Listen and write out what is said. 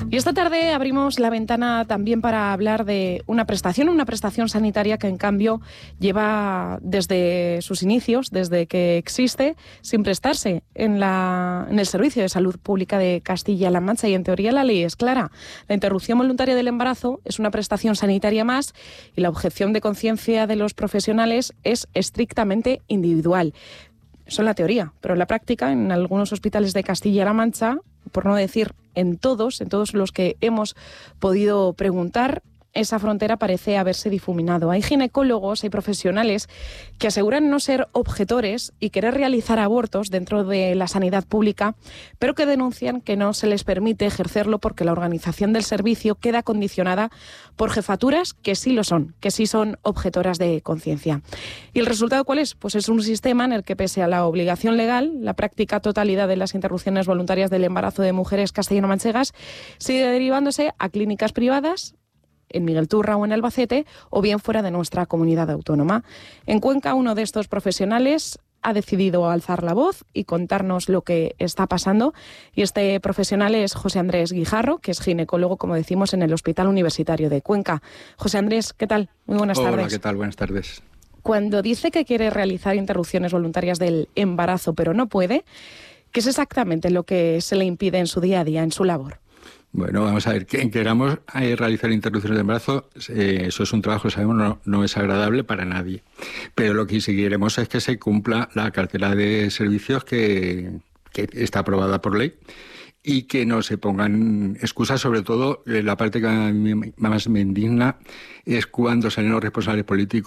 Y esta tarde abrimos la ventana también para hablar de una prestación sanitaria que en cambio lleva desde sus inicios, desde que existe, sin prestarse en el Servicio de Salud Pública de Castilla-La Mancha, y en teoría la ley es clara. La interrupción voluntaria del embarazo es una prestación sanitaria más y la objeción de conciencia de los profesionales es estrictamente individual. Eso en la teoría, pero en la práctica, en algunos hospitales de Castilla-La Mancha, por no decir en todos los que hemos podido preguntar, esa frontera parece haberse difuminado. Hay ginecólogos, hay profesionales que aseguran no ser objetores y querer realizar abortos dentro de la sanidad pública, pero que denuncian que no se les permite ejercerlo porque la organización del servicio queda condicionada por jefaturas que sí lo son, que sí son objetoras de conciencia. ¿Y el resultado cuál es? Pues es un sistema en el que, pese a la obligación legal, la práctica totalidad de las interrupciones voluntarias del embarazo de mujeres castellano-manchegas sigue derivándose a clínicas privadas, en Miguel Turra o en Albacete, o bien fuera de nuestra comunidad autónoma. En Cuenca, uno de estos profesionales ha decidido alzar la voz y contarnos lo que está pasando. Y este profesional es José Andrés Guijarro, que es ginecólogo, como decimos, en el Hospital Universitario de Cuenca. José Andrés, ¿qué tal? Muy buenas tardes. Hola, ¿qué tal? Buenas tardes. Cuando dice que quiere realizar interrupciones voluntarias del embarazo, pero no puede, ¿qué es exactamente lo que se le impide en su día a día, en su labor? Bueno, vamos a ver, que queramos realizar interrupciones de embarazo, eso es un trabajo, sabemos, no es agradable para nadie. Pero lo que sí queremos es que se cumpla la cartera de servicios que está aprobada por ley y que no se pongan excusas. Sobre todo, la parte que a mí más me indigna es cuando salen los responsables políticos